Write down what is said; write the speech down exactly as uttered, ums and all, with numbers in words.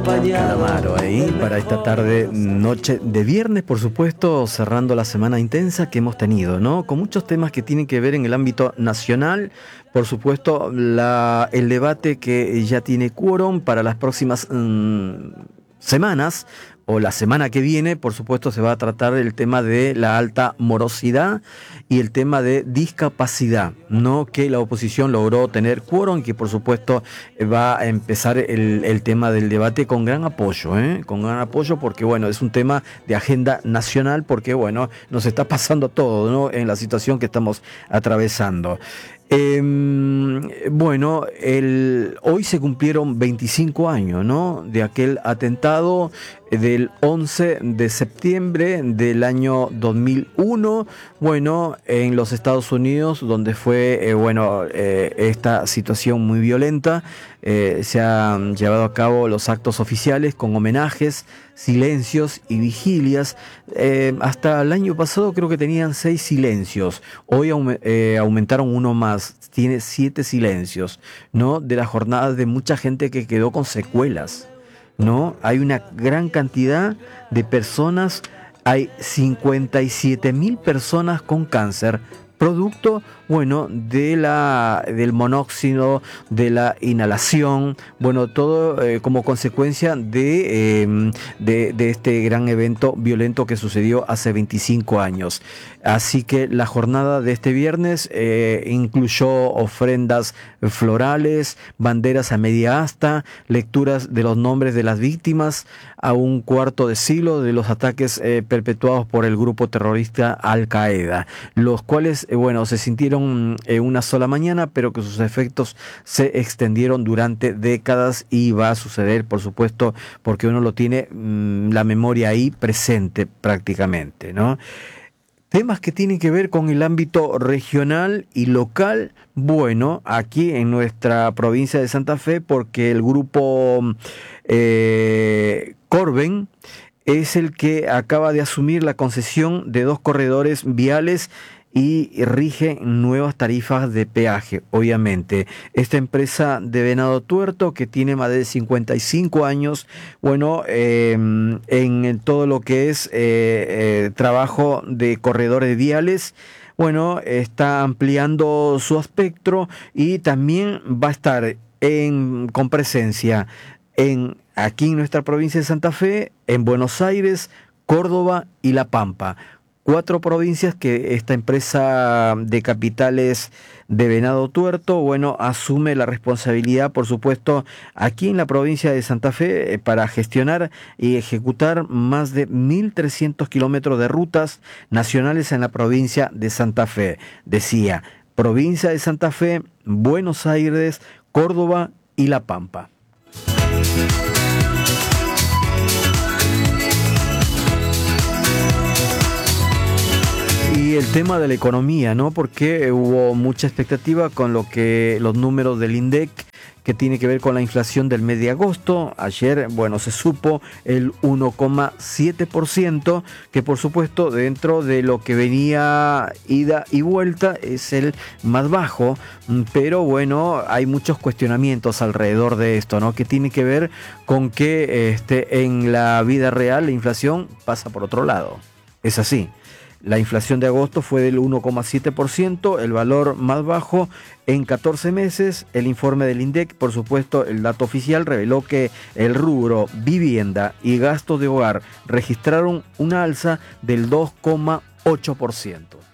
Calamaro ahí para esta tarde, noche de viernes, por supuesto, cerrando la semana intensa que hemos tenido, ¿no? Con muchos temas que tienen que ver en el ámbito nacional, por supuesto, la, el debate que ya tiene quórum para las próximas mmm, semanas, o la semana que viene, por supuesto, se va a tratar el tema de la alta morosidad y el tema de discapacidad, ¿no? Que la oposición logró tener quórum, que por supuesto va a empezar el, el tema del debate con gran apoyo, ¿eh? Con gran apoyo porque, bueno, es un tema de agenda nacional porque, bueno, nos está pasando todo, ¿no? En la situación que estamos atravesando. Eh, bueno, el, hoy se cumplieron veinticinco años, ¿no? De aquel atentado del once de septiembre del año dos mil uno, bueno, en los Estados Unidos, donde fue, eh, bueno, eh, esta situación muy violenta. Eh, se han llevado a cabo los actos oficiales con homenajes, silencios y vigilias. Eh, hasta el año pasado creo que tenían seis silencios. Hoy aume- eh, aumentaron uno más. Tiene siete silencios, ¿no? De la jornada de mucha gente que quedó con secuelas, ¿no? Hay una gran cantidad de personas. Hay cincuenta y siete mil personas con cáncer, producto, bueno, de la, del monóxido, de la inhalación, bueno, todo eh, como consecuencia de, eh, de, de este gran evento violento que sucedió hace veinticinco años. Así que la jornada de este viernes eh, incluyó ofrendas florales, banderas a media asta, lecturas de los nombres de las víctimas a un cuarto de siglo de los ataques eh, perpetuados por el grupo terrorista Al Qaeda, los cuales, eh, bueno, se sintieron en eh, una sola mañana, pero que sus efectos se extendieron durante décadas y va a suceder, por supuesto, porque uno lo tiene mmm, la memoria ahí presente prácticamente, ¿no? Temas que tienen que ver con el ámbito regional y local, bueno, aquí en nuestra provincia de Santa Fe, porque el grupo eh, Corben es el que acaba de asumir la concesión de dos corredores viales y rige nuevas tarifas de peaje, obviamente. Esta empresa de Venado Tuerto, que tiene más de cincuenta y cinco años, bueno, eh, en todo lo que es eh, eh, trabajo de corredores viales, bueno, está ampliando su espectro y también va a estar en, con presencia en, aquí en nuestra provincia de Santa Fe, en Buenos Aires, Córdoba y La Pampa. Cuatro provincias que esta empresa de capitales de Venado Tuerto, bueno, asume la responsabilidad, por supuesto, aquí en la provincia de Santa Fe, eh, para gestionar y ejecutar más de mil trescientos kilómetros de rutas nacionales en la provincia de Santa Fe. Decía, provincia de Santa Fe, Buenos Aires, Córdoba y La Pampa. Y el tema de la economía, ¿no? Porque hubo mucha expectativa con lo que los números del INDEC, que tiene que ver con la inflación del mes de agosto. Ayer, bueno, se supo el uno coma siete por ciento, que por supuesto dentro de lo que venía ida y vuelta es el más bajo, pero bueno, hay muchos cuestionamientos alrededor de esto, ¿no? Que tiene que ver con que este, en la vida real la inflación pasa por otro lado. Es así. La inflación de agosto fue del uno coma siete por ciento, el valor más bajo en catorce meses. El informe del INDEC, por supuesto, el dato oficial reveló que el rubro vivienda y gastos de hogar registraron una alza del dos coma ocho por ciento.